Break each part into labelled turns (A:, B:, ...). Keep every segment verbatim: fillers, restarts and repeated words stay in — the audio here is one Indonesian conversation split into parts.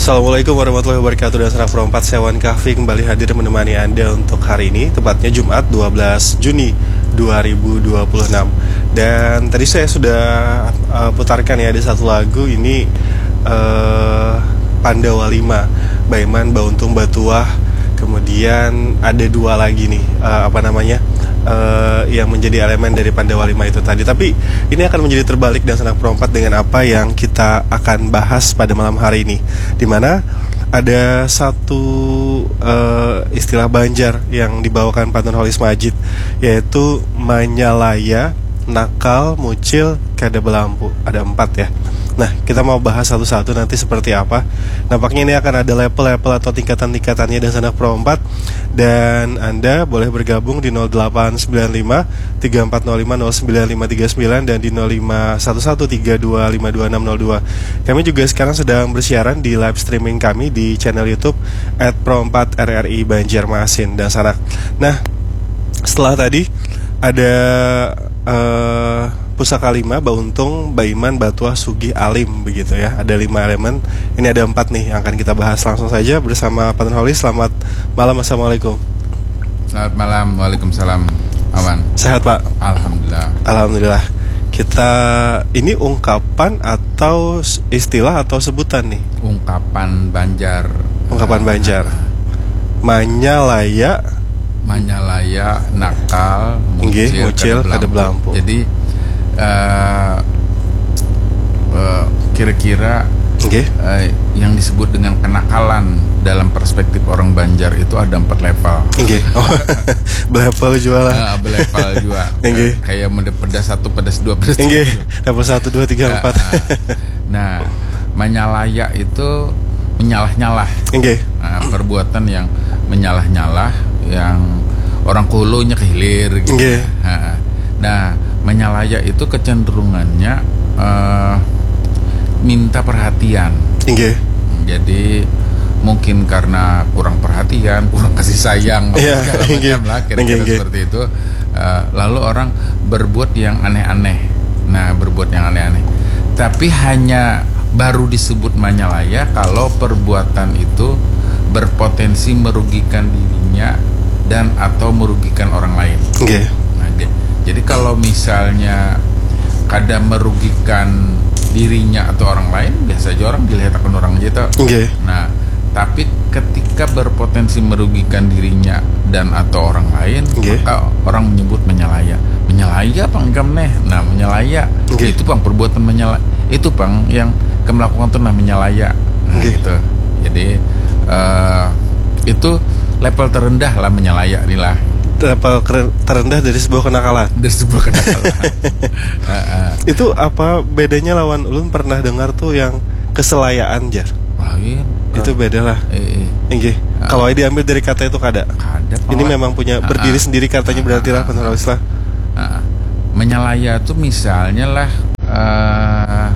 A: Assalamualaikum warahmatullahi wabarakatuh. Dan Sanak Pro empat, saya Wan Kahfi kembali hadir menemani Anda untuk hari ini, tepatnya Jumat dua belas Juni dua ribu dua puluh enam. Dan tadi saya sudah uh, putarkan ya, ada satu lagu ini uh, Pandawa lima, Baiman, Bauntung, Batuah. Kemudian ada dua lagi nih, uh, apa namanya, uh, yang menjadi elemen dari Pandawa lima itu tadi. Tapi ini akan menjadi terbalik dan Sanak Pro empat dengan apa yang kita akan bahas pada malam hari ini, dimana ada satu uh, istilah Banjar yang dibawakan Pantun Holis Majid, yaitu Manyalaya, Nakal, Mucil, Kada Belampu. Ada empat ya. Nah, kita mau bahas satu-satu nanti seperti apa. Nampaknya ini akan ada level-level atau tingkatan-tingkatannya dan Sanak Pro empat. Dan Anda boleh bergabung di nol delapan sembilan lima tiga empat nol lima nol sembilan lima tiga sembilan dan di nol lima satu satu tiga dua lima dua enam nol dua. Kami juga sekarang sedang bersiaran di live streaming kami di channel YouTube at pro empat R R I Banjarmasin dan Sanak. Nah, setelah tadi ada uh, Pusaka lima, Bauntung, Baiman, Batuah, Sugih, Alim, begitu ya. Ada lima elemen. Ini ada empat nih yang akan kita bahas langsung saja bersama Pantun Holis. Selamat malam, assalamualaikum.
B: Selamat malam, waalaikumsalam. Aman.
A: Sehat Pak?
B: Alhamdulillah.
A: Alhamdulillah. Kita ini ungkapan atau istilah atau sebutan nih?
B: Ungkapan Banjar.
A: Ungkapan Banjar. Manyalaya,
B: Manyalaya, Nakal,
A: Mucil, Mucil, Kada Belampu.
B: Jadi Uh, uh, kira-kira okay. uh, yang disebut dengan kenakalan dalam perspektif orang Banjar itu ada empat level.
A: Okay. Oh, berlevel jual lah.
B: Uh, berlevel juga.
A: Okay.
B: Uh, kayak mode pedas satu, pedas dua, pedas
A: tiga. Okay. Level satu, dua, tiga, empat.
B: Nah, Manyalaya itu menyalah-nyalah.
A: Okay.
B: Uh, perbuatan yang menyalah-nyalah, yang orang kulunya kehilir gitu.
A: Okay.
B: Uh, nah, Menyalaya itu kecenderungannya uh, minta perhatian.
A: Okay.
B: Jadi mungkin karena kurang perhatian, kurang kasih sayang,
A: yeah,
B: macam lah kira-kira okay. seperti itu. Uh, lalu orang berbuat yang aneh-aneh. Nah, berbuat yang aneh-aneh. Tapi hanya baru disebut Manyalaya kalau perbuatan itu berpotensi merugikan dirinya dan atau merugikan orang lain.
A: Okay.
B: Nah, jadi kalau misalnya kadang merugikan dirinya atau orang lain, biasa aja orang dilihat akan orang aja tuh.
A: Okay.
B: Nah, tapi ketika berpotensi merugikan dirinya dan atau orang lain, okay. maka orang menyebut menyalaya. Menyalaya pang neh. Nah, menyalaya okay. itu pang perbuatan menyalaya. Itu pang yang melakukan tuh nah menyalaya. Nah, okay. gitu. Jadi uh, itu level terendah lah menyalaya inilah.
A: Level terendah dari sebuah kenakalan.
B: Dari sebuah kenakalan. uh, uh.
A: Itu apa bedanya lawan ulun pernah dengar tuh yang keselayaan Jar?
B: Lain.
A: Itu beda lah.
B: Eh, eh.
A: Okay. Uh. Kalau diambil dari kata itu kada.
B: Kada.
A: Ini memang punya uh, berdiri uh, sendiri katanya uh, berarti lah Pantun Holis lah.
B: Uh, menyalaya tuh misalnya lah uh,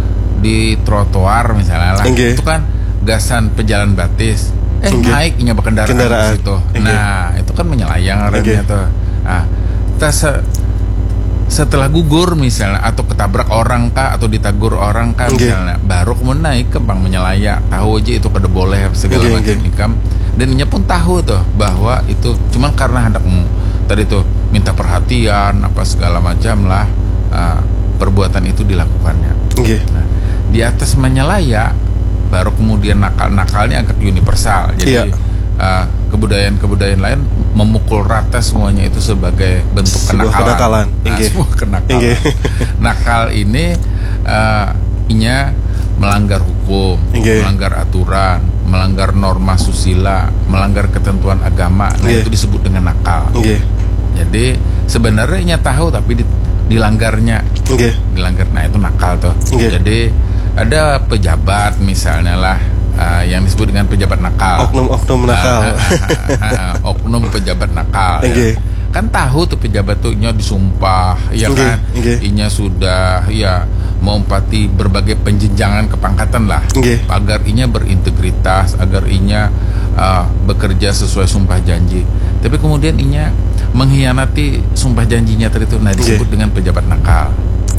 B: di trotoar misalnya lah. Okay. Itu kan gasan pejalan batis. Eh okay. naik inya berkendaraan kendaraan itu. Okay. Nah, itu kan menyelayang remnya okay. tuh. Nah, kita se- setelah gugur misalnya atau ketabrak orang kah atau ditagur orang kah okay. misalnya, baru kemudian naik ke bang menyalaya. Tahu aja itu kada boleh segala okay, macam okay. ikam. Dan inya pun tahu tuh bahwa itu cuma karena hendakmu tadi tuh minta perhatian apa segala macam lah, uh, perbuatan itu dilakukannya.
A: Okay.
B: Nah, di atas menyalaya baru kemudian nakal-nakalnya agak universal. Jadi yeah. uh, kebudayaan-kebudayaan lain memukul rata semuanya itu sebagai bentuk
A: sebuah
B: kenakalan.
A: kenakalan.
B: Nah, sebuah kenakalan. Nakal ini uh, inya melanggar hukum, Inge. melanggar aturan, melanggar norma susila, melanggar ketentuan agama. Nah, Inge. itu disebut dengan nakal. Inge. Jadi sebenarnya inya tahu tapi dilanggarnya. Inge. Dilanggar. Nah, itu nakal tuh. Inge. Jadi ada pejabat misalnya lah uh, yang disebut dengan pejabat nakal.
A: Oknum-oknum nakal.
B: Uh, uh, uh, uh, oknum pejabat nakal. Okay. Ya. Kan tahu tuh pejabat tuh inya disumpah, ya okay. kan, okay. inya sudah ya mempati berbagai penjenjangan kepangkatan lah, okay. agar inya berintegritas, agar inya uh, bekerja sesuai sumpah janji. Tapi kemudian inya mengkhianati sumpah janjinya tadi itu, nah disebut okay. dengan pejabat nakal.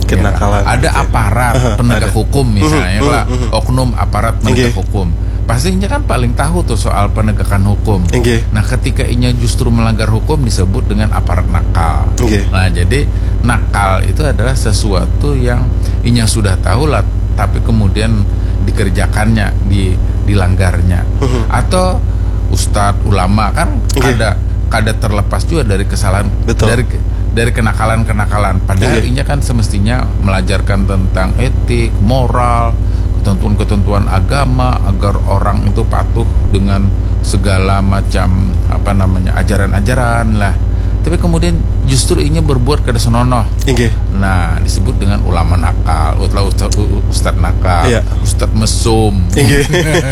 A: kenakalan.
B: Ya, ada gitu. Aparat uh-huh, penegak ada. Hukum misalnya uh-huh, lah, uh-huh. oknum aparat penegak okay. hukum. Pastinya kan paling tahu tuh soal penegakan hukum. Okay. Nah, ketika inya justru melanggar hukum disebut dengan aparat nakal. Okay. Nah, jadi nakal itu adalah sesuatu yang inya sudah tahu lah, tapi kemudian dikerjakannya, di dilanggarnya. Uh-huh. Atau ustadz, ulama kan okay. ada kada terlepas juga dari kesalahan. Betul. dari dari kenakalan-kenakalan. Padahal okay. inya kan semestinya melajarkan tentang etik, moral, ketentuan-ketentuan agama agar orang itu patuh dengan segala macam apa namanya ajaran-ajaran lah. Tapi kemudian justru inya berbuat kada senonoh. Okay. Nah, disebut dengan ulama nakal, ustadz ustadz nakal, yeah. ustadz mesum. Okay.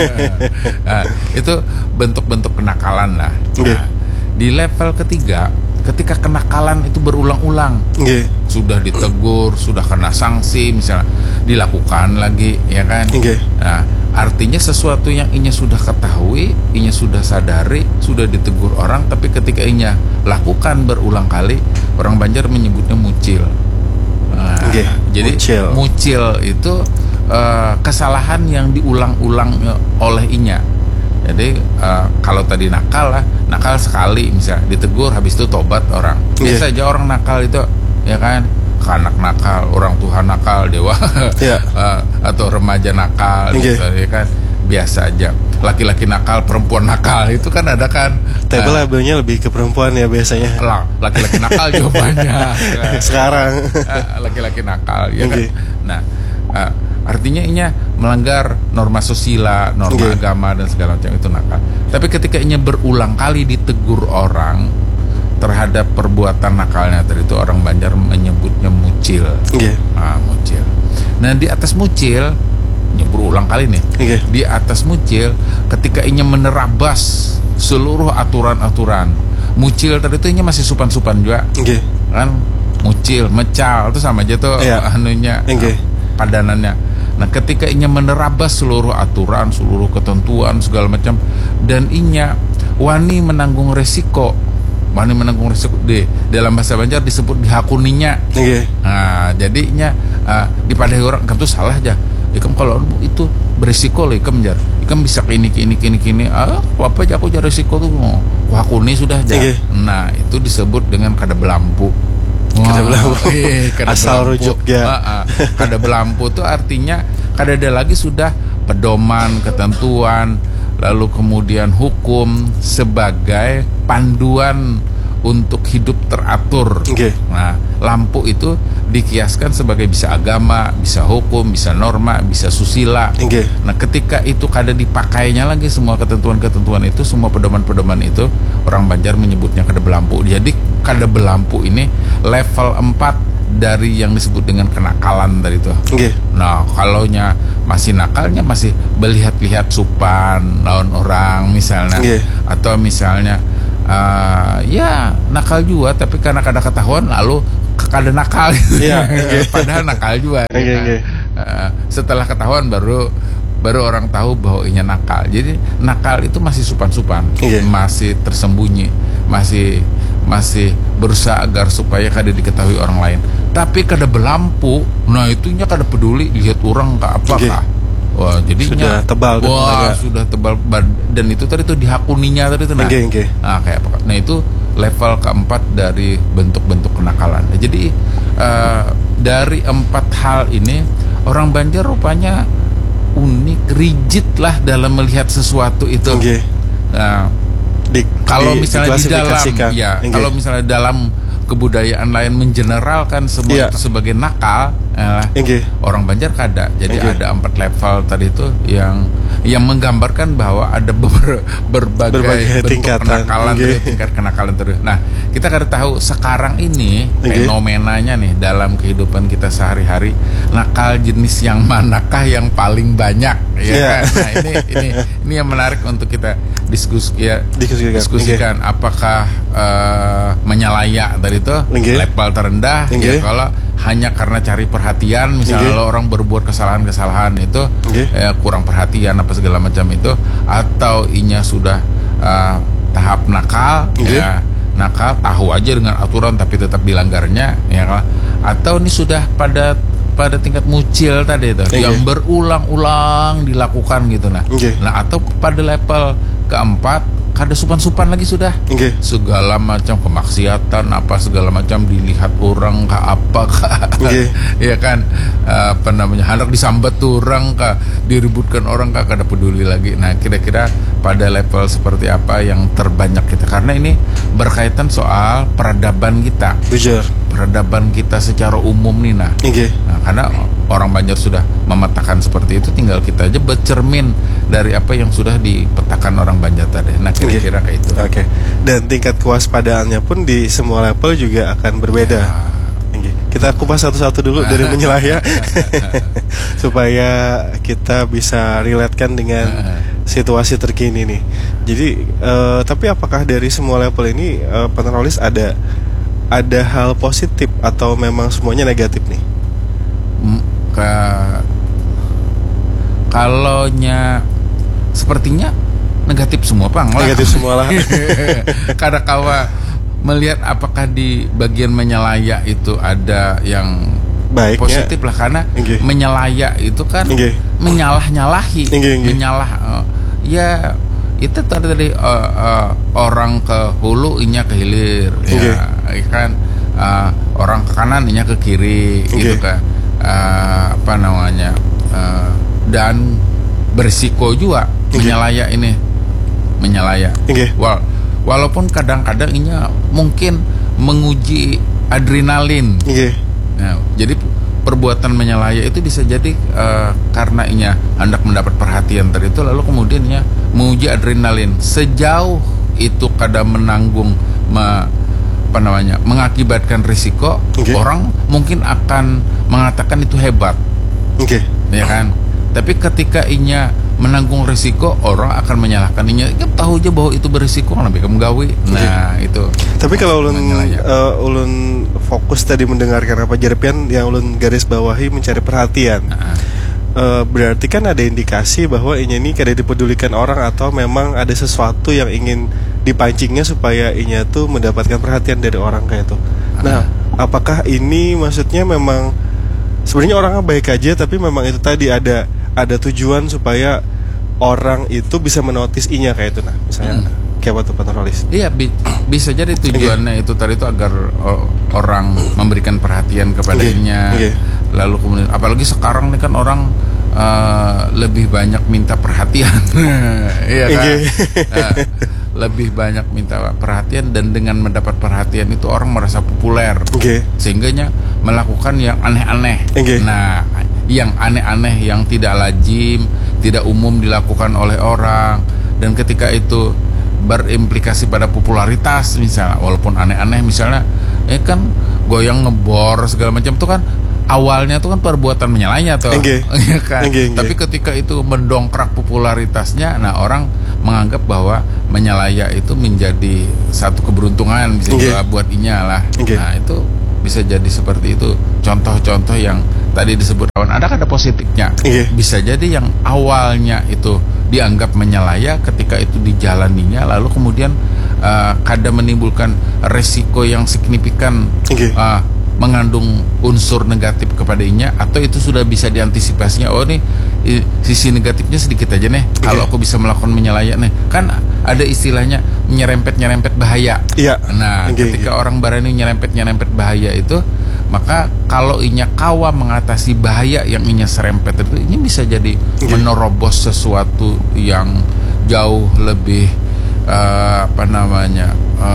B: Nah, itu bentuk-bentuk kenakalan lah. Okay. Nah, di level ketiga, ketika kenakalan itu berulang-ulang, okay. sudah ditegur, sudah kena sanksi, misalnya dilakukan lagi, ya kan? Okay. Nah, artinya sesuatu yang inya sudah ketahui, inya sudah sadari, sudah ditegur orang, tapi ketika inya lakukan berulang kali, orang Banjar menyebutnya mucil. Nah, okay. Jadi mucil. mucil itu uh, kesalahan yang diulang-ulang oleh inya. Jadi uh, kalau tadi nakal lah, nakal sekali misalnya ditegur, habis itu tobat orang. Biasa yeah. aja orang nakal itu, ya kan, anak nakal, orang tua nakal, dewa yeah. uh, atau remaja nakal, okay. gitu, ya kan, biasa aja. Laki-laki nakal, perempuan nakal itu kan ada kan.
A: Tapi uh, labelnya lebih ke perempuan ya biasanya.
B: Lah, laki-laki nakal juga banyak.
A: Sekarang
B: uh, laki-laki nakal, ya okay. kan. Nah. Uh, Artinya inya melanggar norma sosial, norma okay. agama dan segala macam itu nakal. Tapi ketika inya berulang kali ditegur orang terhadap perbuatan nakalnya tadi itu, orang Banjar menyebutnya mucil. Okay. Nah, mucil. Nah, di atas mucil, inya berulang kali nih. Okay. Di atas mucil, ketika inya menerabas seluruh aturan-aturan, mucil tadi itu inya masih supan-supan juga. Okay. Kan mucil, mecal itu sama aja tuh yeah. anunya. Okay. Padanannya. Nah, ketika inya menerabas seluruh aturan, seluruh ketentuan segala macam, dan inya wani menanggung resiko, wani menanggung resiko di dalam bahasa Banjar disebut dihakuninya. Okay. Nah, jadinya uh, dipadai orang kan tuh salah aja. Ikam kalau itu berisiko lah ikam jar, ikam bisa kini kini kini kini, ah apa aja aku jar resiko tuh, oh, hakuni sudah aja. Okay. Nah, itu disebut dengan kada belampu.
A: Kada belampu. Eh, kada asal belampu. Rujuk ya.
B: Uh, uh. Kada belampu itu artinya kada ada lagi sudah pedoman, ketentuan, lalu kemudian hukum sebagai panduan untuk hidup teratur. Okay. Nah, lampu itu dikiaskan sebagai bisa agama, bisa hukum, bisa norma, bisa susila. Okay. Nah, ketika itu kada dipakainya lagi semua ketentuan-ketentuan itu, semua pedoman-pedoman itu, orang Banjar menyebutnya kada belampu. Jadi kada belampu ini level empat dari yang disebut dengan kenakalan tadi itu. Okay. Nah, kalaunya masih nakalnya masih melihat-lihat supan lawan orang misalnya, okay. atau misalnya Uh, ya nakal juga tapi karena kada ketahuan lalu kada nakal yeah, okay. Padahal nakal juga okay, ya. okay. Uh, setelah ketahuan baru baru orang tahu bahwa inya nakal. Jadi nakal itu masih supan-supan, okay. masih tersembunyi, masih masih berusaha agar supaya kada diketahui orang lain. Tapi kada belampu, nah itunya kada peduli lihat orang ke apa okay. kah. Wah, jadinya
A: sudah tebal,
B: wah sudah tebal, dan itu tadi tuh dihakuninya tadi tuh, nah, okay, okay. nah kayak apa? Nah itu level keempat dari bentuk-bentuk kenakalan. Nah, jadi uh, dari empat hal ini orang Banjar rupanya unik, rigid lah dalam melihat sesuatu itu. Okay. Nah, di, kalau di, misalnya di dalam, ya okay. kalau misalnya dalam kebudayaan lain mengeneralkan semua yeah. itu sebagai nakal, eh, okay. orang Banjar kada. Jadi okay. ada empat level tadi itu yang yang menggambarkan bahwa ada ber, berbagai, berbagai bentuk tingkatan. kenakalan, okay. tingkat kenakalan terus. Nah, kita kada tahu sekarang ini okay. fenomenanya nih dalam kehidupan kita sehari-hari, nakal jenis yang manakah yang paling banyak? Ya, yeah. kan? Nah ini ini ini yang menarik untuk kita diskusi ya, diskusikan. diskusikan. Okay. Apakah uh, menyalayak dari itu okay. level terendah okay. ya kalau hanya karena cari perhatian misalnya okay. kalau orang berbuat kesalahan-kesalahan itu okay. ya, kurang perhatian apa segala macam itu, atau inya sudah uh, tahap nakal okay. ya. nakal, tahu aja dengan aturan tapi tetap dilanggarnya, ya kan? Atau ini sudah pada pada tingkat mucil tadi itu, okay. yang berulang-ulang dilakukan gitu nah. Okay. Nah atau pada level keempat, kada supan-supan lagi sudah, okay. segala macam kemaksiatan apa segala macam dilihat orang kah apa kah, okay. ya kan, apa namanya, hendak disambat orang kah, diributkan orang kah, kada peduli lagi. Nah kira-kira pada level seperti apa yang terbanyak kita, karena ini berkaitan soal peradaban kita,
A: Bujur.
B: peradaban kita secara umum nih nah. Okay. Nah karena orang Banjar sudah memetakan seperti itu, tinggal kita aja bercermin dari apa yang sudah dipetakan orang Banjar tadi. Nah kira-kira kayak itu.
A: Oke. Okay. Dan tingkat kewaspadaannya pun di semua level juga akan berbeda. Ya. Okay. Kita kupas satu-satu dulu dari menyelaya supaya kita bisa relatekan dengan situasi terkini nih. Jadi, uh, tapi apakah dari semua level ini uh, penulis ada ada hal positif atau memang semuanya negatif nih?
B: Ke kalaunya sepertinya negatif semua Bang.
A: Negatif semua lah.
B: Karena kawa melihat apakah di bagian menyelaya itu ada yang baiknya, positif lah, karena okay. menyelaya itu kan okay. menyalah-nyalahi, okay, okay. menyalah uh, ya itu tadi tadi uh, uh, orang ke hulu inya ke hilir, okay. ya kan, uh, orang ke kanan inya ke kiri, okay. gitu kan. Uh, apa namanya uh, dan berisiko juga okay. menyelaya ini menyelaya okay. Wal walaupun kadang-kadang ini mungkin menguji adrenalin okay. Nah, jadi perbuatan menyelaya itu bisa jadi uh, karena ini hendak mendapat perhatian dari itu, lalu kemudian ya menguji adrenalin sejauh itu kadang menanggung me, apa namanya mengakibatkan risiko, okay. orang mungkin akan mengatakan itu hebat, okay. ya kan. Tapi ketika inya menanggung risiko, orang akan menyalahkan inya. Kan tahu aja bahwa itu berisiko, kan lebih gawe. Nah okay. itu.
A: Tapi kalau ulun uh, ulun fokus tadi mendengarkan apa Jerpian yang ulun garis bawahi mencari perhatian. Nah. Uh, berarti kan ada indikasi bahwa inya ini kada dipedulikan orang atau memang ada sesuatu yang ingin dipancingnya supaya inya tuh mendapatkan perhatian dari orang kayak itu. Nah, apakah ini maksudnya memang sebenarnya orangnya baik aja tapi memang itu tadi ada ada tujuan supaya orang itu bisa menotis inya kayak itu nah, misalnya hmm. kayak apa tuh patrolis?
B: Iya, bi- bisa jadi tujuannya okay. itu tadi itu agar o- orang memberikan perhatian kepada okay. inya. Okay. Lalu kemudian apalagi sekarang nih kan orang uh, lebih banyak minta perhatian. Iya kan? Okay. uh, lebih banyak minta perhatian, dan dengan mendapat perhatian itu orang merasa populer, okay. sehingganya melakukan yang aneh-aneh. Okay. Nah, yang aneh-aneh yang tidak lazim, tidak umum dilakukan oleh orang, dan ketika itu berimplikasi pada popularitas misalnya, walaupun aneh-aneh misalnya, eh kan goyang ngebor segala macam itu kan awalnya itu kan perbuatan menyelanya tuh, okay. ya kan. Okay, okay. Tapi ketika itu mendongkrak popularitasnya, nah orang menganggap bahwa menyelaya itu menjadi satu keberuntungan bisa okay. juga buat inya lah. Okay. Nah itu bisa jadi seperti itu. Contoh-contoh yang tadi disebut kawan, ada kada positifnya. Okay. Bisa jadi yang awalnya itu dianggap menyelaya, ketika itu dijalaninya, lalu kemudian uh, kada menimbulkan resiko yang signifikan. Okay. Uh, mengandung unsur negatif kepada inya, atau itu sudah bisa diantisipasinya. Oh nih sisi negatifnya sedikit aja nih, okay. kalau aku bisa melakukan menyelaya nih, kan ada istilahnya nyerempet nyerempet bahaya. Iya. Nah okay, ketika okay. orang berani nyerempet nyerempet bahaya itu, maka kalau inya kawa mengatasi bahaya yang inya serempet itu, ini bisa jadi okay. menerobos sesuatu yang jauh lebih uh, apa namanya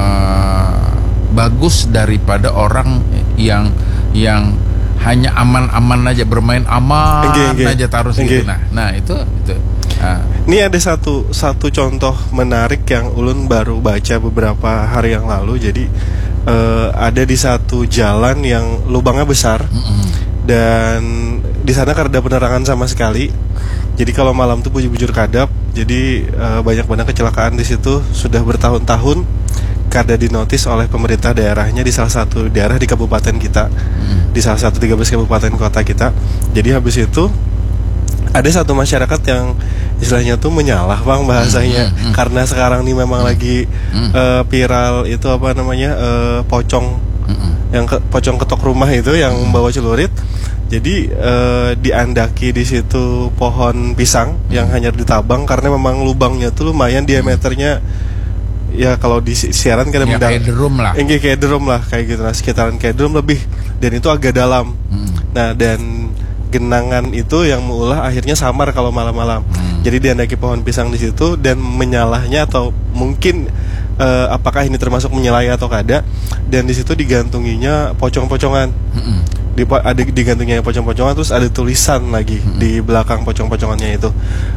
B: uh, bagus daripada orang yang yang hanya aman-aman aja, bermain aman okay, okay. aja terus okay. gitu. Nah, nah itu itu. Nah.
A: Ini ada satu satu contoh menarik yang ulun baru baca beberapa hari yang lalu. Jadi uh, ada di satu jalan yang lubangnya besar, mm-hmm. dan di sana kada ada penerangan sama sekali. Jadi kalau malam tuh bujur-bujur kadap. Jadi uh, banyak banget kecelakaan di situ sudah bertahun-tahun. Kada dinotis oleh pemerintah daerahnya di salah satu daerah di kabupaten kita, hmm. di salah satu tiga belas kabupaten kota kita. Jadi habis itu ada satu masyarakat yang istilahnya tuh menyalah bang bahasanya, mm-hmm. karena sekarang nih memang mm-hmm. lagi mm-hmm. uh, viral itu apa namanya uh, pocong, mm-hmm. yang ke, pocong ketok rumah itu yang mm-hmm. bawa celurit. Jadi uh, diandaki di situ pohon pisang mm-hmm. yang hanya ditabang karena memang lubangnya tuh lumayan diameternya. Ya kalau di siaran kan
B: ya, kayak drum lah,
A: enggak kayak drum lah kayak gitu, nah sekitaran kayak drum lebih, dan itu agak dalam. Hmm. Nah dan genangan itu yang mengulah akhirnya samar kalau malam-malam. Hmm. Jadi diandaki pohon pisang di situ dan menyalahnya atau mungkin uh, apakah ini termasuk menyalahnya atau kada, dan di situ digantunginya pocong-pocongan. Hmm. Di, ada digantunginya pocong-pocongan, terus ada tulisan lagi hmm. di belakang pocong-pocongannya itu.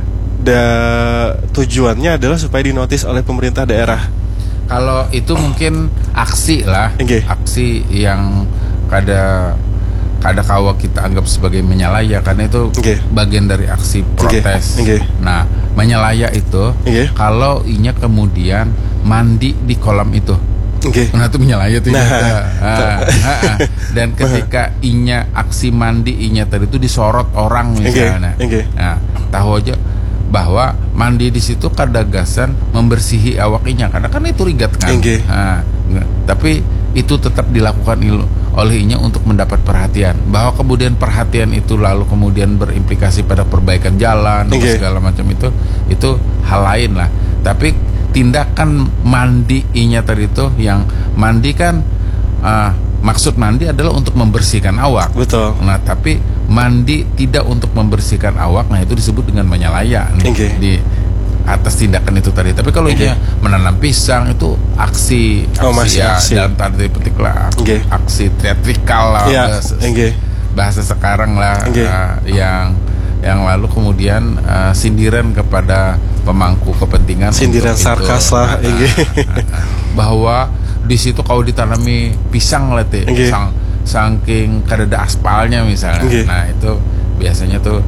A: Da, tujuannya adalah supaya dinotis oleh pemerintah daerah.
B: Kalau itu mungkin aksi lah,
A: okay.
B: aksi yang kada kada kawa kita anggap sebagai menyalaya, karena itu okay. bagian dari aksi protes. Okay. Okay. Nah, menyalaya itu okay. kalau inya kemudian mandi di kolam itu.
A: Okay.
B: Nah itu menyalaya tuh. Nah, ah, ah, dan ketika inya aksi mandi inya tadi itu disorot orang misalnya. Okay. Okay. Nah, tahu aja bahwa mandi di situ kadagasan membersihi awakinya, karena kan itu rigat kan. Okay. Nah, tapi itu tetap dilakukan olehnya untuk mendapat perhatian. Bahwa kemudian perhatian itu lalu kemudian berimplikasi pada perbaikan jalan okay. segala macam itu itu hal lain lah. Tapi tindakan mandinya tadi itu, yang mandi kan uh, maksud mandi adalah untuk membersihkan awak.
A: Betul.
B: Nah tapi mandi tidak untuk membersihkan awak, nah itu disebut dengan menyalaya nih, okay. di atas tindakan itu tadi. Tapi kalau okay. dia menanam pisang itu aksi, aksi
A: oh, masih
B: ya
A: aksi.
B: Dalam tanda petik lah, okay. aksi teatrikal lah, yeah. bahasa, okay. bahasa sekarang lah, okay. uh, yang yang lalu kemudian uh, sindiran kepada pemangku kepentingan,
A: sindiran sarkas itu, lah,
B: uh, uh, uh, bahwa di situ kalau ditanami pisang lah teh, okay. sang, saking kadada aspalnya misalnya, okay. nah itu biasanya tuh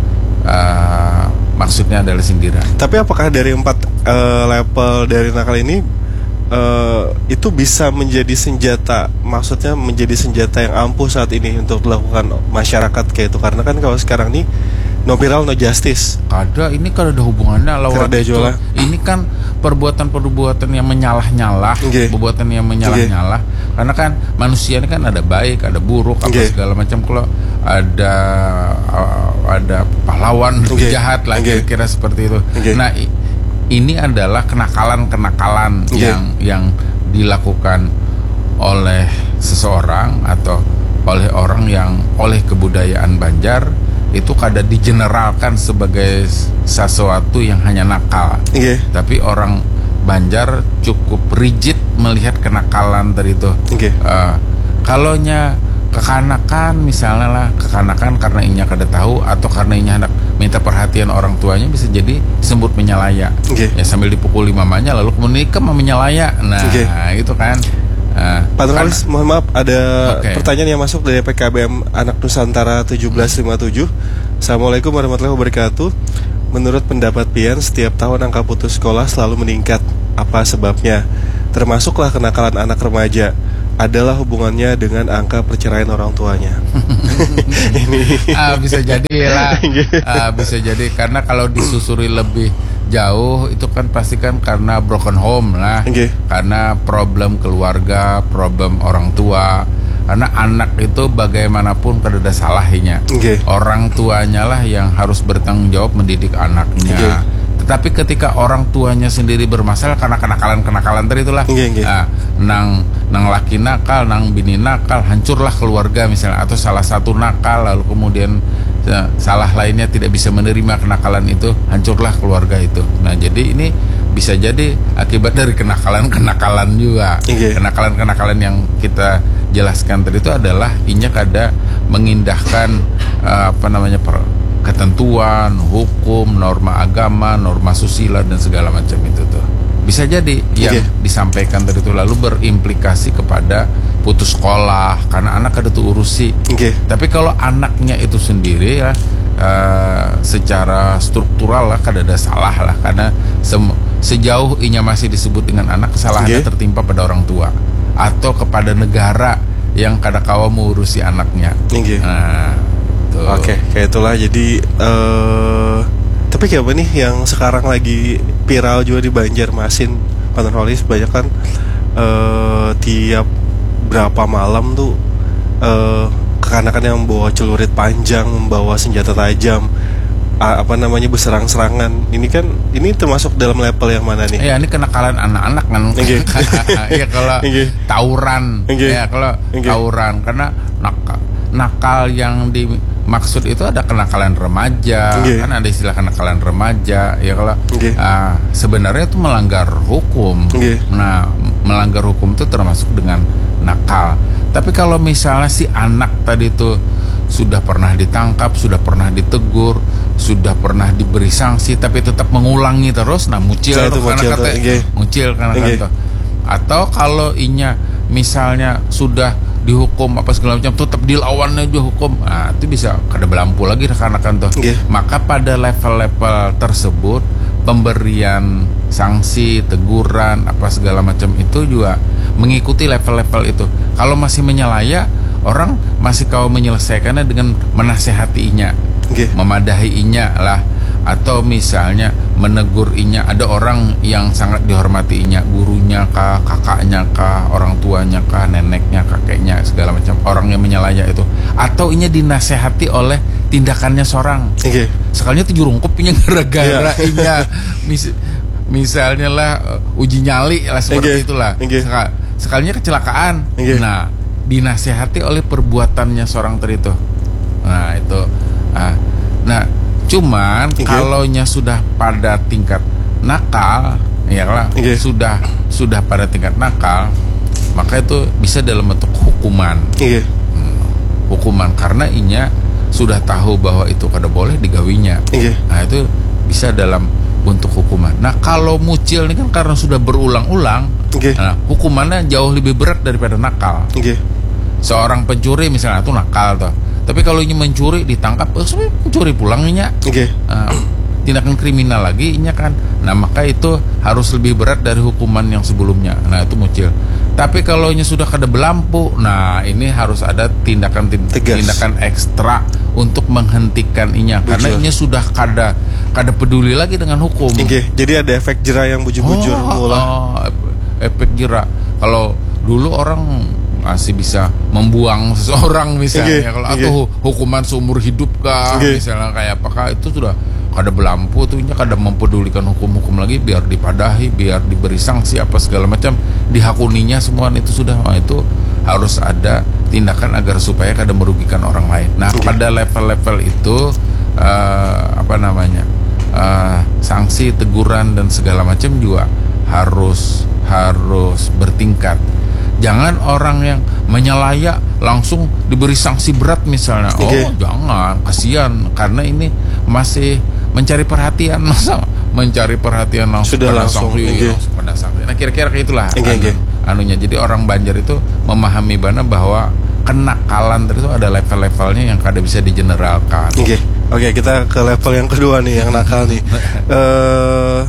B: uh, maksudnya adalah sindiran.
A: Tapi apakah dari empat uh, level dari nakal ini uh, itu bisa menjadi senjata, maksudnya menjadi senjata yang ampuh saat ini untuk dilakukan masyarakat kayak itu? Karena kan kalau sekarang nih no viral no justice.
B: Kada, ini kan ada hubungannya lawan itu. Ini kan perbuatan-perbuatan yang menyalah-nyalah, okay. perbuatan yang menyalah-nyalah. Okay. Karena kan manusia ini kan ada baik, ada buruk, okay. apa segala macam. Kalau ada uh, ada pahlawan okay. jahat lah, okay. kira-kira seperti itu. Okay. Nah, i- ini adalah kenakalan-kenakalan okay. yang yang dilakukan oleh seseorang atau oleh orang yang oleh kebudayaan Banjar itu kada digeneralkan sebagai sesuatu yang hanya nakal. Okay. Tapi orang Banjar cukup rigid melihat kenakalan tadi itu. Okay. Uh, kalau nya kekanakan misalnya lah, kekanakan karena inya kada tahu atau karena inya hendak minta perhatian orang tuanya, bisa jadi disebut menyalaya. Okay. Ya sambil dipukuli mamanya lalu kemudian ikut menyalaya. Nah, okay. itu kan. Uh,
A: Pak Nurhalis, mohon maaf, ada okay. pertanyaan yang masuk dari P K B M Anak Nusantara tujuh belas lima puluh tujuh. Assalamualaikum warahmatullahi wabarakatuh. Menurut pendapat Pian, setiap tahun angka putus sekolah selalu meningkat. Apa sebabnya? Termasuklah kenakalan anak remaja. Adalah hubungannya dengan angka perceraian orang tuanya. Ini
B: ah, bisa jadi lah. ah, bisa jadi karena kalau disusuri lebih jauh itu kan pasti kan karena broken home lah, okay. karena problem keluarga, problem orang tua. Karena anak itu bagaimanapun kada ada salahnya, okay. orang tuanya lah yang harus bertanggung jawab mendidik anaknya. Okay. Tetapi ketika orang tuanya sendiri bermasalah karena kenakalan-kenakalan tadi itulah, okay, okay. Nah, nang nang laki nakal, nang bini nakal, hancurlah keluarga misalnya, atau salah satu nakal lalu kemudian salah lainnya tidak bisa menerima kenakalan itu, hancurlah keluarga itu. Nah jadi ini bisa jadi akibat dari kenakalan-kenakalan juga. Okay. Kenakalan-kenakalan yang kita jelaskan tadi itu adalah inya kada mengindahkan uh, apa namanya per, ketentuan, hukum, norma agama, norma susila dan segala macam itu tuh. Bisa jadi yang okay. disampaikan tadi itu lalu berimplikasi kepada putus sekolah karena anak ada tuh urusi. Okay. Tapi kalau anaknya itu sendiri ya uh, secara struktural lah kada ada salah lah, karena se- sejauh inya masih disebut dengan anak, kesalahannya okay. tertimpa pada orang tua atau kepada negara yang kada kawa mengurusi anaknya.
A: Okay.
B: Nah,
A: oke, okay, kayak itulah. Jadi uh, Tapi kayak apa nih yang sekarang lagi viral juga di Banjarmasin, patrolis banyak kan uh, tiap berapa malam tuh uh, kekanakan yang membawa celurit panjang, membawa senjata tajam, apa namanya berserang-serangan. Ini kan ini termasuk dalam level yang mana nih?
B: Ya ini kenakalan anak-anak kan.
A: Okay.
B: Ya kalau okay. tawuran, okay. ya kalau okay. tawuran karena nakal, nakal yang dimaksud itu ada kenakalan remaja, okay. kan ada istilah kenakalan remaja. Ya kalau okay. uh, sebenarnya itu melanggar hukum. Okay. Nah melanggar hukum itu termasuk dengan nakal. Tapi kalau misalnya si anak tadi itu sudah pernah ditangkap, sudah pernah ditegur, sudah pernah diberi sanksi, tapi tetap mengulangi terus, nah mucil
A: itu
B: karena kata
A: okay.
B: mucil karena okay. kata. Atau kalau inya misalnya sudah dihukum apa segala macam, tetap dilawannya juga hukum, nah itu bisa kada belampu lagi rekan-rekan tuh. Okay. Maka pada level-level tersebut pemberian sanksi, teguran, apa segala macam itu juga mengikuti level-level itu. Kalau masih menyalaya, orang masih kau menyelesaikannya dengan menasehatinya, okay. memadahinya lah, atau misalnya menegur inya. Ada orang yang sangat dihormatinya, gurunya kah, kakaknya kah, orang tuanya kah, neneknya, kakeknya, segala macam. Orang yang menyalaya itu, atau inya dinasehati oleh tindakannya seorang. Okay. Sekalinya tujuh rungkup inya gara-gara yeah. inya mis misalnya lah uh, uji nyali lah seperti okay. itulah. Okay. Sekal sekalinya kecelakaan. Okay. Nah dinasehati oleh perbuatannya seorang tadi itu. Nah itu nah, nah cuman okay. kalaunya sudah pada tingkat nakal, ya lah okay. sudah sudah pada tingkat nakal, maka itu bisa dalam bentuk hukuman. Okay. hmm, hukuman karena inya sudah tahu bahwa itu kada boleh digawinya. Okay. Nah itu bisa dalam bentuk hukuman. Nah kalau mucil ini kan karena sudah berulang-ulang, okay. nah, hukumannya jauh lebih berat daripada nakal. Okay. Seorang pencuri misalnya itu nakal tuh, tapi kalau ini mencuri ditangkap, oh, mencuri pulangnya, okay. uh, tindakan kriminal lagi, nya kan. Nah maka itu harus lebih berat dari hukuman yang sebelumnya. Nah itu mucil. Tapi kalau ini sudah kada belampu, nah ini harus ada tindakan tindakan ekstra untuk menghentikan inya. Betul. Karena inya sudah kada kada peduli lagi dengan hukum.
A: Okay. Jadi ada efek jera yang bujur-bujur
B: oh,
A: mulai.
B: Oh, efek jera. Kalau dulu orang masih bisa membuang seseorang misalnya, okay. kalau okay. atau hukuman seumur hidup kah, okay. misalnya kayak apakah itu sudah kada belampu tuh, nya kada mempedulikan hukum-hukum lagi, biar dipadahi, biar diberi sanksi apa segala macam, dihakuninya semua itu sudah. Nah, itu harus ada tindakan agar supaya kada merugikan orang lain. Nah okay. pada level-level itu uh, apa namanya uh, sanksi, teguran dan segala macam juga harus harus bertingkat. Jangan orang yang menyalaya langsung diberi sanksi berat misalnya. Okay. Oh jangan, kasihan, karena ini masih mencari perhatian, masa mencari perhatian langsung
A: sudah
B: pada
A: langsung,
B: sanksi,
A: okay.
B: langsung pada sanksi. Nah kira-kira kayak itulah
A: okay,
B: anu,
A: okay.
B: anunya. Jadi orang Banjar itu memahami bana bahwa kenakalan itu ada level-levelnya yang kada bisa digeneralkan.
A: Oke, okay. oke okay, kita ke level yang kedua nih, yang nakal nih. uh,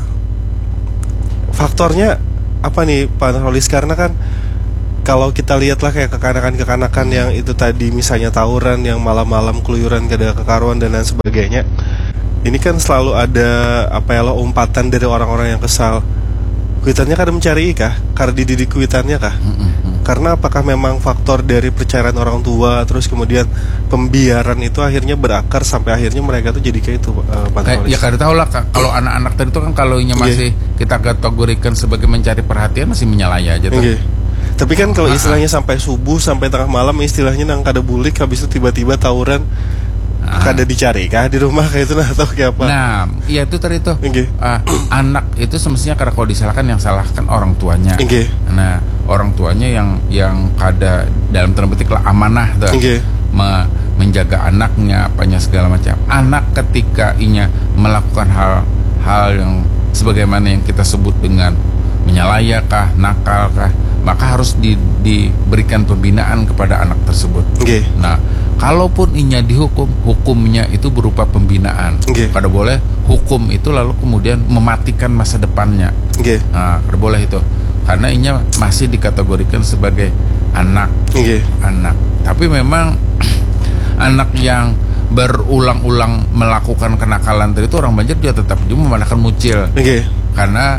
A: faktornya apa nih Pak Nurholis? Karena kan kalau kita lihat lah kayak kekanakan-kekanakan yang itu tadi, misalnya tawuran yang malam-malam keluyuran, kada kekaruan dan lain sebagainya, ini kan selalu ada apa ya lo umpatan dari orang-orang yang kesal. Kuitannya kada mencari kah? Karena dididik kuitannya kah? Mm-hmm. Karena apakah memang faktor dari perceraian orang tua, terus kemudian pembiaran itu akhirnya berakar sampai akhirnya mereka tuh jadi kayak itu, uh, Pak Nurholis?
B: Ya kada tahu lah, kalau anak-anak tadi itu kan kalau nya masih okay. kita kategorikan sebagai mencari perhatian, masih menyalaya aja tuh. Okay. Tapi kan kalau istilahnya ah, sampai subuh, sampai tengah malam, istilahnya nang kada bulik, habis itu tiba-tiba tawuran, ah. kada dicari kah di rumah kayak itu, nah, atau kayak apa? Nah, iya itu tadi tuh. Okay. Uh, anak itu semestinya karena kalau disalahkan, yang salahkan orang tuanya. Okay. Nah, orang tuanya yang yang kada dalam tanda petik lah amanah tuh. Okay. Me menjaga anaknya, apanya segala macam. Anak ketika inya melakukan hal-hal yang sebagaimana yang kita sebut dengan menyalaya kah, nakal kah, maka harus di, diberikan pembinaan kepada anak tersebut. Okay. Nah, kalaupun inya dihukum, hukumnya itu berupa pembinaan. Okay. Kada boleh hukum itu lalu kemudian mematikan masa depannya. Okay. Nah, kada boleh itu, karena inya masih dikategorikan sebagai anak. Okay. Anak. Tapi memang anak yang berulang-ulang melakukan kenakalan tadi itu orang Banjar dia tetap juga memandangkan mucil.
A: Okay.
B: Karena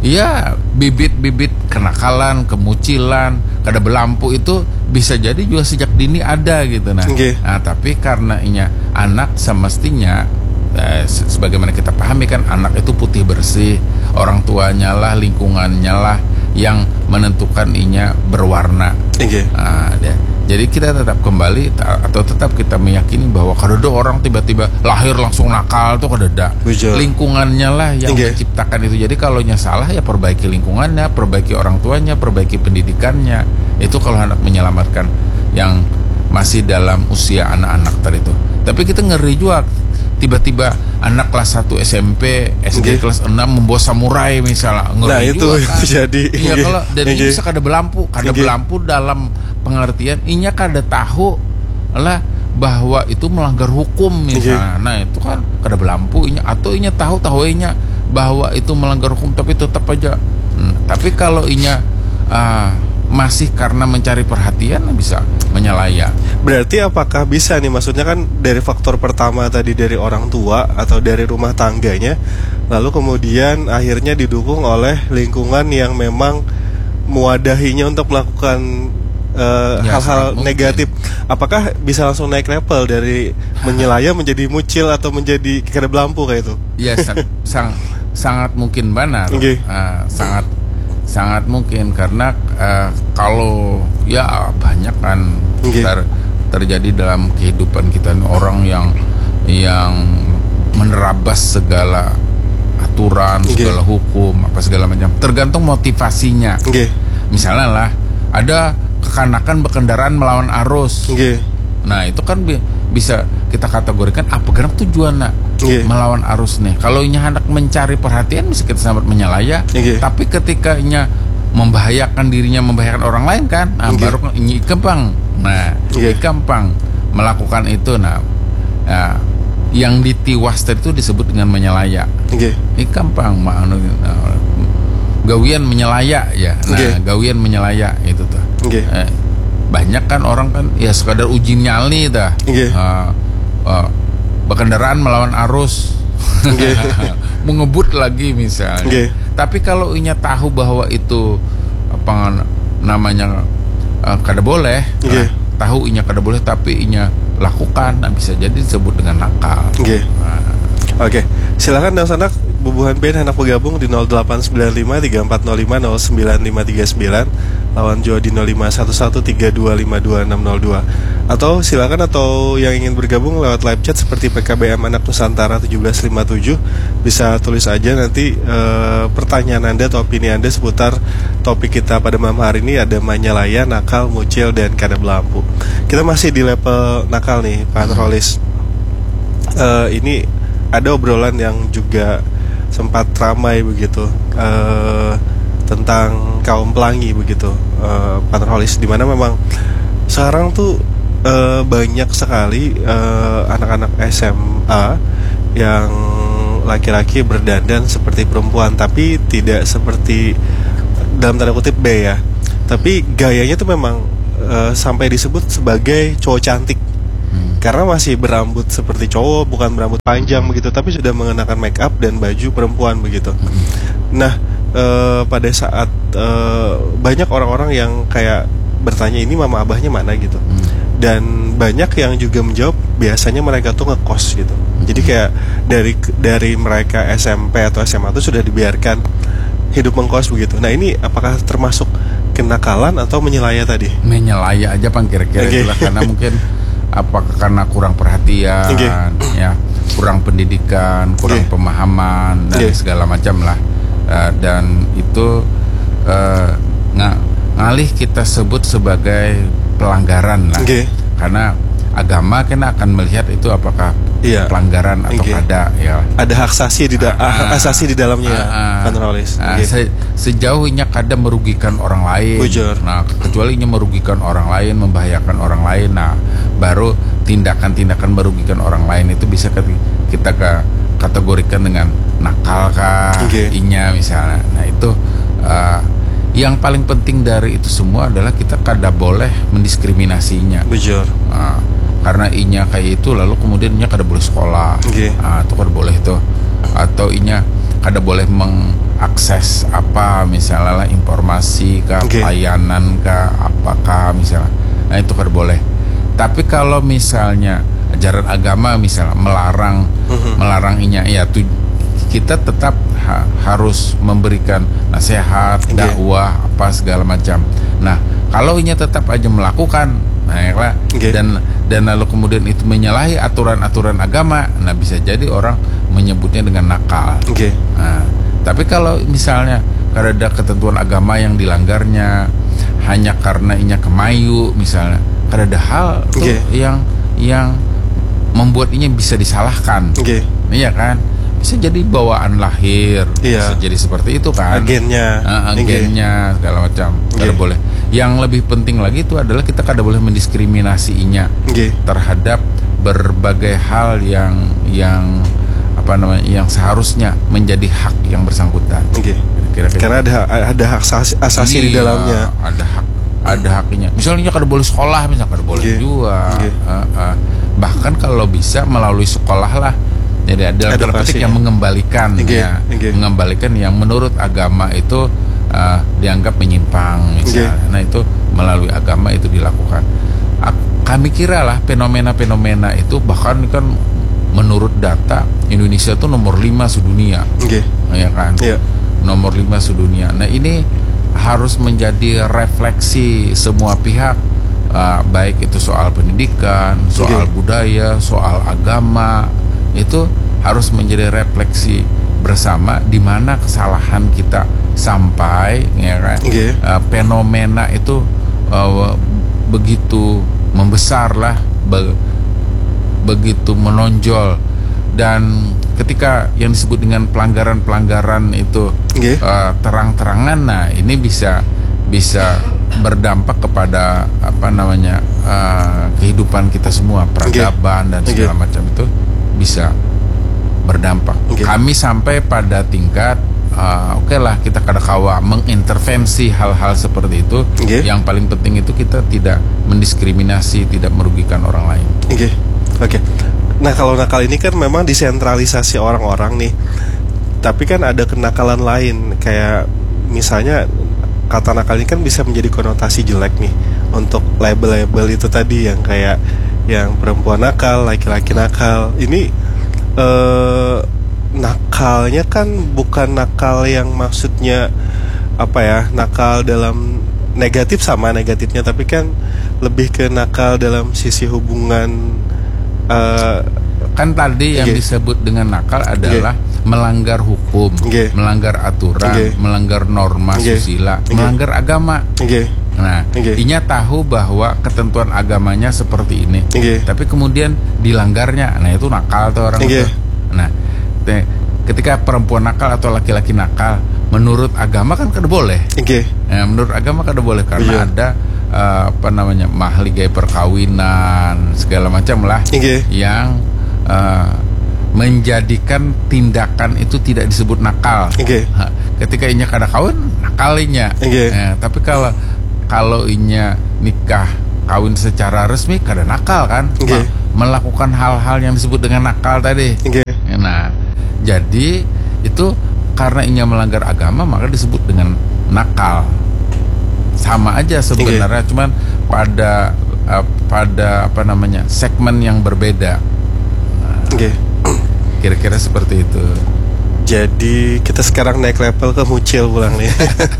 B: ya bibit-bibit kenakalan, kemucilan, kada belampu itu bisa jadi juga sejak dini ada gitu nah.
A: Okay.
B: Nah, tapi karena inya anak semestinya eh, sebagaimana kita pahami kan anak itu putih bersih, orang tuanya lah, lingkungannya lah yang menentukan inya berwarna.
A: Okay.
B: Nah, dia, jadi kita tetap kembali atau tetap kita meyakini bahwa kadada orang tiba-tiba lahir langsung nakal tuh kadada. Lingkungannya lah yang okay. menciptakan itu. Jadi kalau nya salah ya perbaiki lingkungannya, perbaiki orang tuanya, perbaiki pendidikannya. Itu kalau hendak menyelamatkan yang masih dalam usia anak-anak tadi itu. Tapi kita ngeri juga tiba-tiba anak kelas satu S M P, S D okay. kelas enam membawa samurai misalnya. Ngeri
A: nah itu
B: juga, kan.
A: Jadi
B: iya kalau dan okay. ini bisa kada belampu, kada okay. belampu dalam pengertian inya kada tahu lah bahwa itu melanggar hukum misalnya. Okay. Nah itu kan kada belampu inya atau inya tahu tahu inya bahwa itu melanggar hukum tapi tetap aja. Hmm, tapi kalau inya uh, masih karena mencari perhatian bisa menyalaya.
A: Berarti apakah bisa nih, maksudnya kan dari faktor pertama tadi dari orang tua atau dari rumah tangganya, lalu kemudian akhirnya didukung oleh lingkungan yang memang mewadahinya untuk melakukan uh, ya, hal-hal negatif. Apakah bisa langsung naik level dari menyelaya menjadi mucil atau menjadi kada belampu kayak itu?
B: Ya sang, sang, sangat mungkin benar. Okay. Uh, sangat sangat mungkin karena uh, kalau ya banyak kan okay. ter, terjadi dalam kehidupan kita orang yang yang menerabas segala aturan, okay. segala hukum, apa segala macam. Tergantung motivasinya. Okay. Misalnya lah ada kekanakan berkendaraan melawan arus. Okay. Nah itu kan bi- bisa kita kategorikan apa gerak tujuannya okay. melawan arus nih. Kalau inya hendak mencari perhatian bisa kita sambat menyalaya. Okay. Tapi ketika inya membahayakan dirinya, membahayakan orang lain kan, nah okay. baru ini gampang. Nah okay. gampang melakukan itu. Nah, nah yang ditiwas tadi itu disebut dengan menyalaya. Okay. Ini gampang, nah, gawian menyalaya ya. Nah okay. gawian menyalaya itu tuh. Okay. Eh, banyak kan orang kan ya sekadar uji nyali dah. Okay. Uh, uh, berkendaraan melawan arus. Okay. Mengebut lagi misalnya. Okay. Tapi kalau inya tahu bahwa itu apa namanya uh, kada boleh, okay. nah, tahu inya kada boleh tapi inya lakukan, nah bisa jadi disebut dengan nakal. Oke. Okay. Nah.
A: Oke. Okay. Silakan dan sanak bubuhan Ben hendak bergabung di nol delapan sembilan lima tiga empat nol lima nol sembilan lima tiga sembilan, lawan Jawa di nol lima satu satu tiga dua lima dua enam nol dua. Atau silakan atau yang ingin bergabung lewat live chat seperti P K B M Anak Nusantara tujuh belas lima tujuh, bisa tulis aja nanti uh, pertanyaan Anda atau opini Anda seputar topik kita pada malam hari ini, ada menyalaya, nakal, mucil, dan kada belampu. Kita masih di level nakal nih Pak Nurholis. Uh, ini ada obrolan yang juga sempat ramai begitu uh, tentang kaum pelangi begitu, uh, Pak Nurholis, di mana memang sekarang tuh uh, banyak sekali uh, anak-anak S M A yang laki-laki berdandan seperti perempuan, tapi tidak seperti dalam tanda kutip B ya, tapi gayanya tuh memang uh, sampai disebut sebagai cowok cantik. Karena masih berambut seperti cowok, bukan berambut panjang begitu, tapi sudah mengenakan make up dan baju perempuan begitu. Nah, e, pada saat e, banyak orang-orang yang kayak bertanya ini mama abahnya mana gitu, dan banyak yang juga menjawab biasanya mereka tuh ngekos gitu. Jadi kayak dari dari mereka S M P atau S M A tuh sudah dibiarkan hidup mengkos begitu. Nah ini apakah termasuk kenakalan atau menyelaya tadi?
B: Menyelaya aja Bang kira-kira okay. Itulah karena mungkin apakah karena kurang perhatian, okay. ya, kurang pendidikan, kurang okay. pemahaman dan okay. segala macam lah, uh, dan itu uh, ng- ngalih kita sebut sebagai pelanggaran lah, okay. karena agama kan akan melihat itu apakah iya. pelanggaran atau okay. kada ya.
A: Ada hak asasi di da-
B: ah,
A: asasi di dalamnya,
B: ah, ah, ah, se- sejauhnya kada merugikan orang lain.
A: Bujur.
B: Nah, kecuali nya merugikan orang lain, membahayakan orang lain, nah baru tindakan-tindakan merugikan orang lain itu bisa kita kategorikan dengan nakal kah, okay. inya misalnya. Nah itu uh, yang paling penting dari itu semua adalah kita kada boleh mendiskriminasinya.
A: Bujur.
B: Nah, karena inya kayak itu lalu kemudian inya kada boleh sekolah,
A: okay.
B: Nah, itu kada boleh tuh, atau inya kada boleh mengakses apa misalnya lah informasi kah, okay. pelayanan kah, apakah misalnya, nah itu kada boleh. Tapi kalau misalnya ajaran agama misalnya melarang, uh-huh. melarang inya, ya tuh kita tetap ha- harus memberikan nasihat, okay. dakwah apa segala macam. Nah kalau inya tetap aja melakukan, nah ya, okay. dan dan lalu kemudian itu menyalahi aturan-aturan agama, nah bisa jadi orang menyebutnya dengan nakal.
A: Okay.
B: Nah, tapi kalau misalnya ada ketentuan agama yang dilanggarnya hanya karena inya kemayu misalnya, ada hal tuh okay. yang yang membuat inya bisa disalahkan,
A: okay.
B: iya kan? Bisa jadi bawaan lahir, yeah. bisa jadi seperti itu kan,
A: agennya,
B: uh, agennya okay. segala macam, okay. kada boleh. Yang lebih penting lagi itu adalah kita kada boleh mendiskriminasi inya okay. terhadap berbagai hal yang yang apa namanya yang seharusnya menjadi hak yang bersangkutan.
A: Okay. Kira-kira. Karena ada ada hak asasi, asasi
B: iya,
A: di dalamnya.
B: Ada hak ada haknya. Misalnya kada boleh sekolah, misalnya kada boleh okay. juga. Okay. Uh, uh, bahkan kalau bisa melalui sekolah lah. Jadi ada dalam petik yang mengembalikan okay. ya, okay. mengembalikan yang menurut agama itu uh, dianggap menyimpang misalnya. Okay. Nah itu melalui agama itu dilakukan. Kami kira lah fenomena-fenomena itu bahkan kan menurut data Indonesia itu nomor lima sedunia, okay. ya kan, yeah. nomor lima sedunia. Nah ini harus menjadi refleksi semua pihak, uh, baik itu soal pendidikan, soal okay. budaya, soal agama. Itu harus menjadi refleksi bersama di mana kesalahan kita sampai, ya kan? Okay. Uh, fenomena itu uh, begitu membesar lah, be- begitu menonjol, dan ketika yang disebut dengan pelanggaran-pelanggaran itu okay. uh, terang-terangan, nah ini bisa bisa berdampak kepada apa namanya uh, kehidupan kita semua, peradaban okay. dan segala okay. macam itu bisa berdampak. Okay. Kami sampai pada tingkat uh, oke okay lah kita kadang-kala mengintervensi hal-hal seperti itu. Okay. Yang paling penting itu kita tidak mendiskriminasi, tidak merugikan orang lain.
A: Oke, okay. oke. Okay. Nah kalau nakal ini kan memang disentralisasi orang-orang nih. Tapi kan ada kenakalan lain, kayak misalnya kata nakal ini kan bisa menjadi konotasi jelek nih untuk label-label itu tadi yang kayak yang perempuan nakal, laki-laki nakal. Ini eh, nakalnya kan bukan nakal yang maksudnya apa ya, nakal dalam negatif sama negatifnya, tapi kan lebih ke nakal dalam sisi hubungan. eh,
B: Kan tadi yang okay. disebut dengan nakal adalah okay. melanggar hukum, okay. melanggar aturan, okay. melanggar norma okay. susila, okay. melanggar agama. Okay. Nah, okay. inya tahu bahwa ketentuan agamanya seperti ini, okay. tapi kemudian dilanggarnya, nah itu nakal tuh orang okay. itu. Nah, te- ketika perempuan nakal atau laki-laki nakal, menurut agama kan kada boleh. Okay. Nah, menurut agama kada boleh karena yeah. ada uh, apa namanya mahligai perkawinan segala macam lah, okay. yang uh, menjadikan tindakan itu tidak disebut nakal. Okay. Nah, ketika inya kada kawin, nakalinya. Okay. Nah, tapi kalau kalau inya nikah kawin secara resmi kada nakal kan, okay. melakukan hal-hal yang disebut dengan nakal tadi. Okay. Nah, jadi itu karena inya melanggar agama maka disebut dengan nakal. Sama aja sebenarnya, okay. cuman pada uh, pada apa namanya segmen yang berbeda. Nah, okay. Kira-kira seperti itu.
A: Jadi kita sekarang naik level ke mucil pulang nih.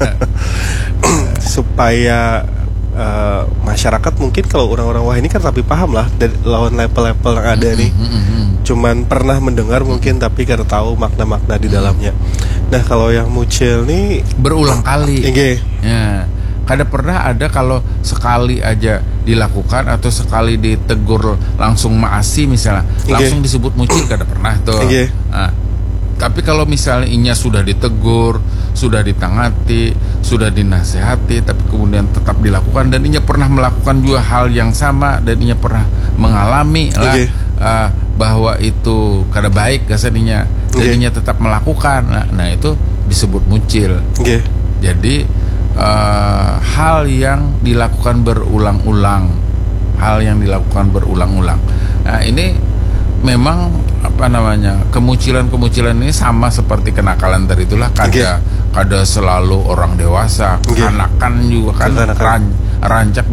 A: Supaya uh, masyarakat mungkin kalau orang-orang wah ini kan tapi paham lah dari lawan level-level yang ada nih. Cuman pernah mendengar mungkin tapi kada tahu makna-makna di dalamnya. Nah kalau yang mucil nih
B: berulang kali.
A: Okay.
B: Ya. Kada pernah ada kalau sekali aja dilakukan atau sekali ditegur langsung maasi misalnya, okay. langsung disebut mucil kada pernah tuh. Okay. Nah, tapi kalau misalnya inya sudah ditegur, sudah ditangati, sudah dinasehati, tapi kemudian tetap dilakukan dan inya pernah melakukan juga hal yang sama dan inya pernah mengalami lah okay. uh, bahwa itu kada baik kasaninya dan okay. inya tetap melakukan, nah, nah itu disebut mucil. Okay. Jadi uh, hal yang dilakukan berulang-ulang hal yang dilakukan berulang-ulang. Nah, ini memang apa namanya, kemucilan-kemucilan ini sama seperti kenakalan tadi itulah, kada okay. kada selalu orang dewasa, okay. Kanakan juga kan ran, rancak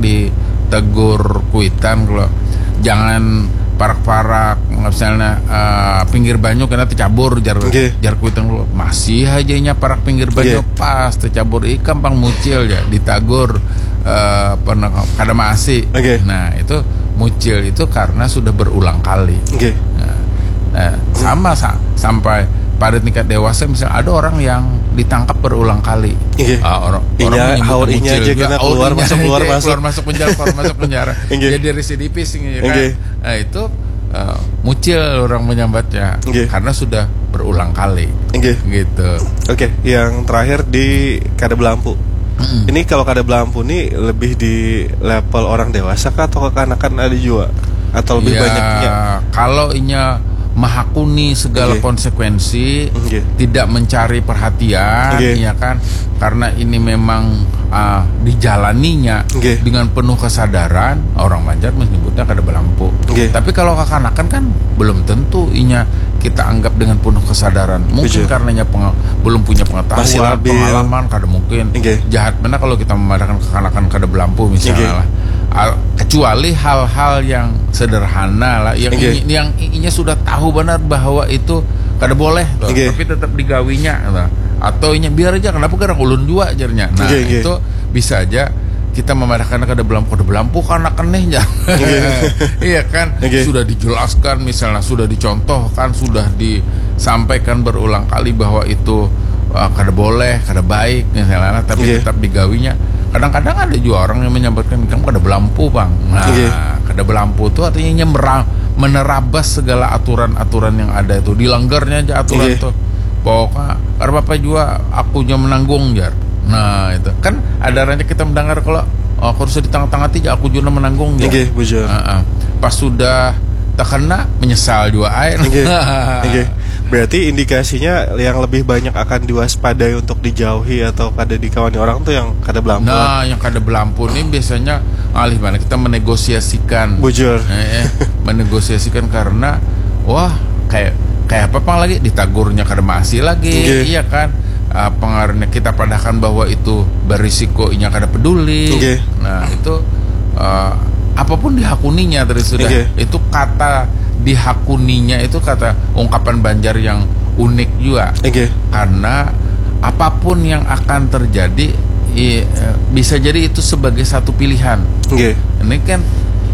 B: ditegur kuitan kalau jangan parak-parak misalnya uh, pinggir banyu kena tercabur jar okay. jar kuitan dulu masih aja nya parak pinggir banyu okay. pas tercabur ikan pang mucil ya ditagur uh, pernah kada masih okay. Nah itu mucil itu karena sudah berulang kali okay. Nah, nah sama sa sampai pada tingkat dewasa misalnya ada orang yang ditangkap berulang kali okay. uh, orang
A: inya, orang inya aja kena keluar masuk keluar masuk
B: keluar masuk penjara keluar masuk penjara okay. Jadi residivis ya kan okay. Nah itu uh, mucil orang menyambatnya okay. Karena sudah berulang kali okay. Gitu.
A: Oke okay. Yang terakhir di kada belampu. Mm-hmm. Ini kalau kada belampu nih lebih di level orang dewasa kah atau kekanakan ada juga atau lebih ya, banyaknya?
B: Kalau inya menghakuni segala okay. konsekuensi, okay. tidak mencari perhatian, okay. ya kan? Karena ini memang uh, dijalaninya okay. dengan penuh kesadaran, orang Banjar menyebutnya kada belampu. Okay. Tapi kalau kekanakan kan belum tentu inya kita anggap dengan penuh kesadaran. Mungkin karenanya peng- belum punya pengetahuan, pengalaman, kada mungkin. Okay. Jahat mana kalau kita memadakan kekanakan kada belampu misalnya okay. lah. Al, kecuali hal-hal yang sederhana lah yang okay. ini, yang inya sudah tahu benar bahwa itu kada boleh toh, okay. tapi tetap digawinya toh. Atau inya biar aja kenapa gara ulun juga ajarnya. Nah okay, itu okay. bisa aja kita memadahkan kada belampu kada belampu karena keneh ya okay. Iya kan okay. Sudah dijelaskan misalnya sudah dicontohkan sudah disampaikan berulang kali bahwa itu uh, kada boleh kada baik misalnya tapi okay. tetap digawinya. Kadang-kadang ada juga orang yang menyebutkan kamu kada belampu bang. Nah, okay. kada belampu itu artinya merang, menerabas segala aturan-aturan yang ada itu, dilanggarnya aja aturan itu. Okay. Pokoknya, karena apa juga aku yang menanggung jar. Nah itu kan ada rancangan kita mendengar kalau oh, aku harus di tengah-tengah aja aku juga menanggung jar.
A: Okay,
B: nah, pas sudah terkena menyesal juga air.
A: Okay. Okay. Berarti indikasinya yang lebih banyak akan diwaspadai untuk dijauhi atau kada dikawani orang tuh yang kada belampu.
B: Nah, yang kada belampu ini biasanya alih mana kita menegosiasikan.
A: Bujur.
B: Eh, eh, menegosiasikan karena wah kayak kayak apa pang lagi ditagurnya kada masih lagi, okay. Iya kan? Uh, pengaruhnya kita padahkan bahwa itu berisiko inya kada peduli. Okay. Nah itu uh, apapun dihakuninya terus sudah okay. Itu kata dihakuninya itu kata ungkapan Banjar yang unik juga okay. Karena apapun yang akan terjadi i, bisa jadi itu sebagai satu pilihan okay. Ini kan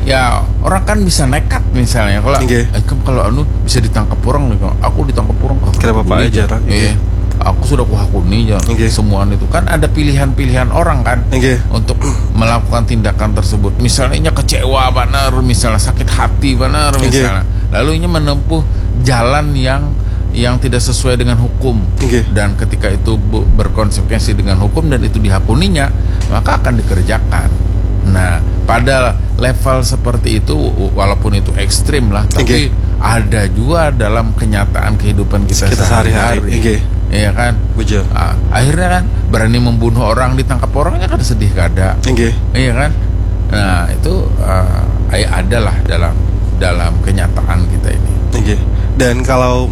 B: ya orang kan bisa nekat misalnya kalau okay. eh, kalau anu bisa ditangkap orang aku ditangkap orang
A: kenapa pak aja
B: eh, aku sudah kuhakuni ya okay. Semua itu kan ada pilihan-pilihan orang kan okay. Untuk melakukan tindakan tersebut misalnya kecewa benar misalnya sakit hati benar misalnya okay. Lalu ini menempuh jalan yang yang tidak sesuai dengan hukum okay. Dan ketika itu berkonsekuensi dengan hukum dan itu dihakuninya maka akan dikerjakan. Nah pada level seperti itu walaupun itu ekstrim lah tapi okay. Ada juga dalam kenyataan kehidupan kita, kita sehari-hari okay. Iya kan nah, akhirnya kan berani membunuh orang ditangkap orangnya kan sedih kada okay. Iya kan nah itu uh, adalah dalam dalam kenyataan kita ini.
A: Okay. Dan kalau